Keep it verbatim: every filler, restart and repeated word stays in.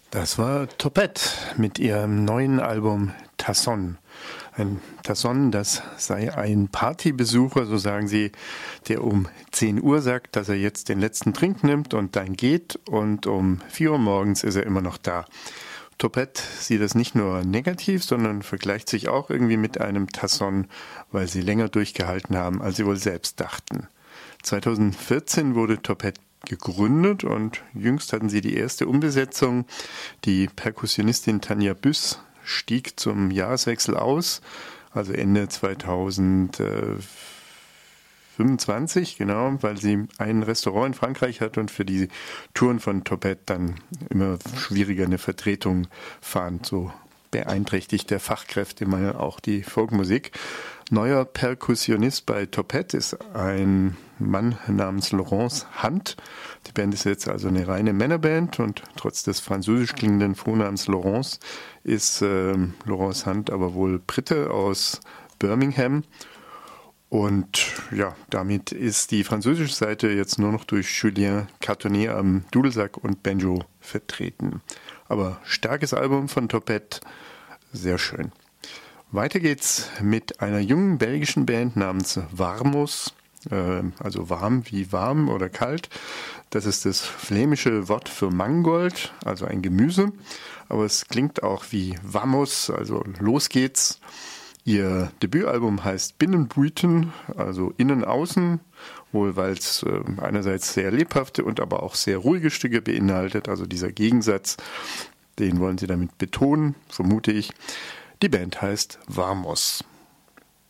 Das war Topette mit ihrem neuen Album Tasson. Ein Tasson, das sei ein Partybesucher, so sagen sie, der um zehn Uhr sagt, dass er jetzt den letzten Trink nimmt und dann geht, und um vier Uhr morgens ist er immer noch da. Topette sieht das nicht nur negativ, sondern vergleicht sich auch irgendwie mit einem Tasson, weil sie länger durchgehalten haben, als sie wohl selbst dachten. zweitausendvierzehn wurde Topette gegründet und jüngst hatten sie die erste Umbesetzung. Die Perkussionistin Tanja Büss stieg zum Jahreswechsel aus, also Ende zweitausendfünfundzwanzig, genau, weil sie ein Restaurant in Frankreich hat und für die Touren von Topette dann immer schwieriger eine Vertretung fand. So beeinträchtigt der Fachkräfte mal auch die Folkmusik. Neuer Perkussionist bei Topette ist ein Mann namens Laurence Hunt. Die Band ist jetzt also eine reine Männerband und trotz des französisch klingenden Vornamens Laurence ist äh, Laurence Hunt aber wohl Brite aus Birmingham. Und ja, damit ist die französische Seite jetzt nur noch durch Julien Cartonnet am Dudelsack und Banjo vertreten. Aber starkes Album von Topette, sehr schön. Weiter geht's mit einer jungen belgischen Band namens Warmus, äh, also warm wie warm oder kalt. Das ist das flämische Wort für Mangold, also ein Gemüse. Aber es klingt auch wie Vamos, also los geht's. Ihr Debütalbum heißt Binnenbuiten, also innen-außen, wohl weil es äh, einerseits sehr lebhafte und aber auch sehr ruhige Stücke beinhaltet. Also dieser Gegensatz, den wollen sie damit betonen, vermute ich. Die Band heißt Vamos.